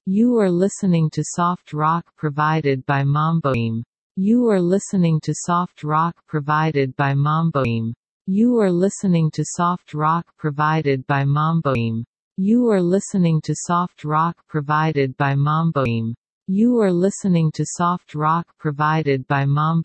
You are listening to soft rock provided by Mamboim. You are listening to soft rock provided by Mamboim. You are listening to soft rock provided by Mamboim. You are listening to soft rock provided by Mamboim. You are listening to soft rock provided by Mamboim.